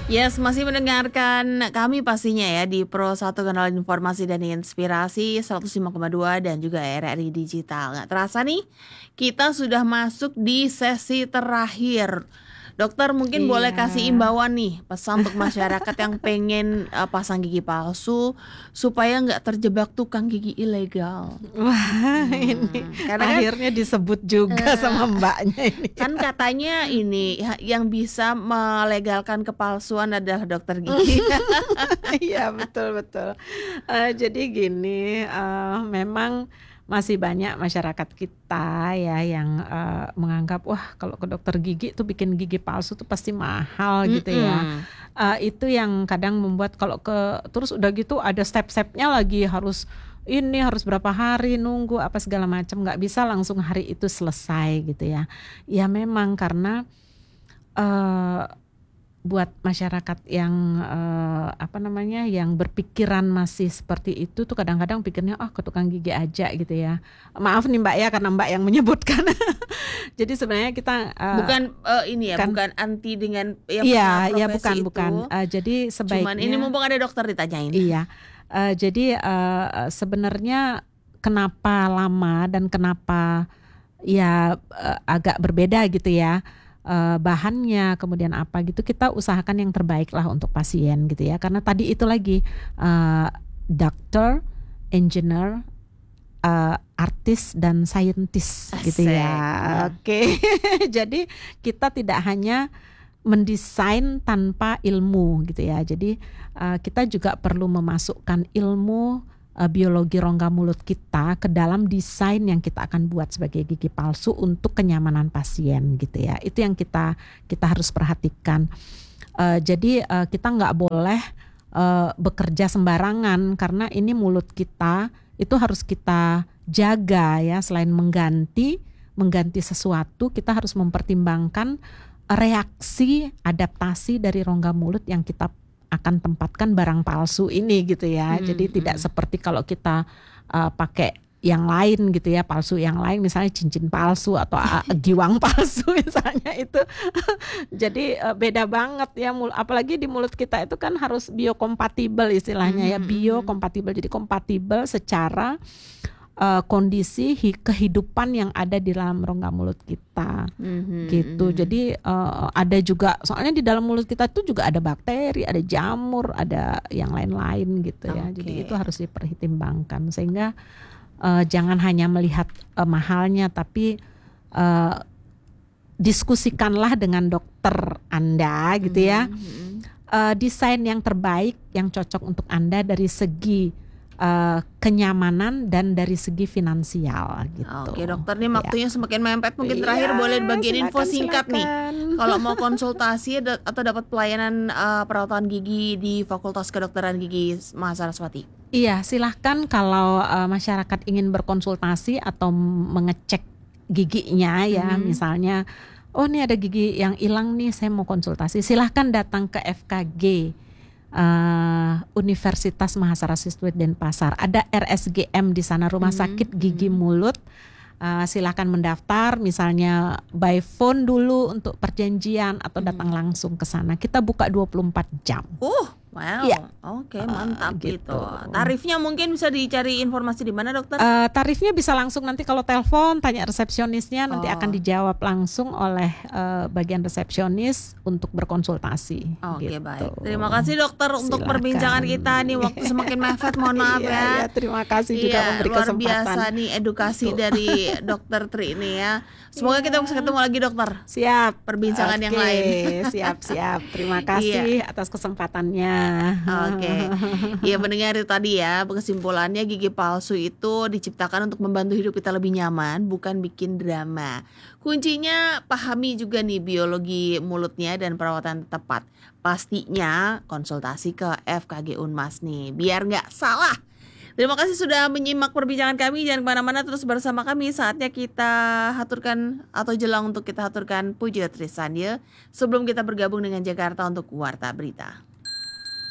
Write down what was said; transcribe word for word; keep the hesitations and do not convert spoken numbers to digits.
Yes, masih mendengarkan kami pastinya ya di Pro satu Kanal Informasi dan Inspirasi seratus lima koma dua dan juga R R I Digital. Nggak terasa nih, kita sudah masuk di sesi terakhir. Dokter mungkin boleh kasih Iya. imbauan nih, pesan untuk masyarakat yang pengen uh, pasang gigi palsu supaya nggak terjebak tukang gigi ilegal. Wah, ini Hmm, karena kan akhirnya disebut juga sama eh, Mbaknya ini. kan katanya ini ya- yang bisa melegalkan kepalsuan adalah dokter gigi. Iya, betul betul. Eee, jadi gini, eee, memang masih banyak masyarakat kita ya yang, eee, menganggap, wah kalau ke dokter gigi tuh bikin gigi palsu tuh pasti mahal gitu ya. Mm-mm. Eee, itu yang kadang membuat kalau ke terus udah gitu ada step-stepnya lagi, harus ini, harus berapa hari nunggu apa segala macam, nggak bisa langsung hari itu selesai gitu ya. Ya memang karena, eee, buat masyarakat yang, eee, apa namanya, yang berpikiran masih seperti itu tuh kadang-kadang pikirnya, "Ah, ke tukang gigi aja," gitu ya. Maaf nih Mbak ya, karena Mbak yang menyebutkan. Jadi sebenarnya kita, eee, Bukan eh, ini ya, kan bukan anti dengan yang punya iya iya, bukan profesi bukan, itu. eee, jadi Cuman ini sebaiknya mumpung ada dokter ditanyain. iya, eee, jadi, eee, sebenarnya kenapa lama dan kenapa ya, eee, agak berbeda gitu ya, eee, bahannya kemudian apa gitu, kita usahakan yang terbaik lah untuk pasien gitu ya. Karena tadi itu lagi, eee, dokter, engineer, eee, artis dan scientist gitu Asik. ya. Nah, Oke. Jadi kita tidak hanya mendesain tanpa ilmu gitu ya. Jadi, eee, kita juga perlu memasukkan ilmu, eee, biologi rongga mulut kita ke dalam desain yang kita akan buat sebagai gigi palsu untuk kenyamanan pasien gitu ya. Itu yang kita kita harus perhatikan. Eee, jadi, eee, kita nggak boleh, eee, bekerja sembarangan karena ini mulut kita itu harus kita jaga ya. Selain mengganti mengganti sesuatu, kita harus mempertimbangkan reaksi adaptasi dari rongga mulut yang kita akan tempatkan barang palsu ini gitu ya. hmm, Jadi tidak hmm. seperti kalau kita, eee, pakai yang lain gitu ya, palsu yang lain misalnya cincin palsu atau a giwang palsu misalnya itu. Jadi, eee, beda banget ya mul apalagi di mulut kita itu kan harus biokompatibel istilahnya ya, Mhm, mhm. biokompatibel. Jadi kompatibel secara, eee, kondisi hi kehidupan yang ada di dalam rongga mulut kita. Mhm, Gitu. mhm. Jadi, eee, ada juga soalnya di dalam mulut kita tuh juga ada bakteri, ada jamur, ada yang lain-lain gitu ya. Jadi itu Oke. harus dipertimbangkan sehingga, eee, jangan hanya melihat, eee, mahalnya tapi, eee, diskusikanlah dengan dokter Anda gitu ya, Mhm, mhm. eee, desain yang terbaik yang cocok untuk Anda dari segi, eee, kenyamanan dan dari segi finansial gitu. Oke dokter, nih Ya. waktunya semakin mepet. Mungkin terakhir Iya, boleh bagiin info silakan singkat nih. silakan. Kalau mau konsultasi da- atau dapat pelayanan eh, perawatan gigi di Fakultas Kedokteran Gigi Mahasaraswati. Iya, silahkan kalau, eee, masyarakat ingin berkonsultasi atau mengecek giginya ya, Mhm. misalnya, "Oh nih ada gigi yang hilang nih, saya mau konsultasi." Silahkan datang ke F K G, eee, Universitas Mahasiswa Denpasar. Ada R S G M di sana, Rumah Mhm, Sakit Gigi mhm. Mulut. Eee, silahkan mendaftar, misalnya by phone dulu untuk perjanjian atau datang Mhm. langsung ke sana. Kita buka dua puluh empat jam. Uh, wow. Iya, Oke, eee, mantap itu. gitu. Tarifnya mungkin bisa dicari informasi di mana dokter? Eee, tarifnya bisa langsung nanti kalau telepon tanya resepsionisnya, nanti akan Oh. dijawab langsung oleh, eee, bagian resepsionis untuk berkonsultasi Oke, gitu. baik. Terima kasih dokter untuk perbincangan Silakan. kita nih. Waktu semakin mepet, mohon maaf Iya ya. iya, terima kasih juga Iya, memberi luar kesempatan. biasa nih edukasi Gitu. dari dokter Tri ini ya. Semoga kita bisa Iya. ketemu lagi dokter. Siap. Perbincangan yang Oke, lain. siap siap. Terima Iya. kasih atas kesempatannya. Oke. Iya, mendengar itu tadi ya, kesimpulannya gigi palsu itu diciptakan untuk membantu hidup kita lebih nyaman, bukan bikin drama. Kuncinya pahami juga nih biologi mulutnya dan perawatan tepat. Pastinya konsultasi ke F K G Unmas nih, biar nggak salah. Terima kasih sudah menyimak perbincangan kami. Jangan kemana-mana, terus bersama kami. Saatnya kita haturkan atau jelang untuk kita haturkan puji Trisan ya, sebelum kita bergabung dengan Jakarta untuk Warta Berita.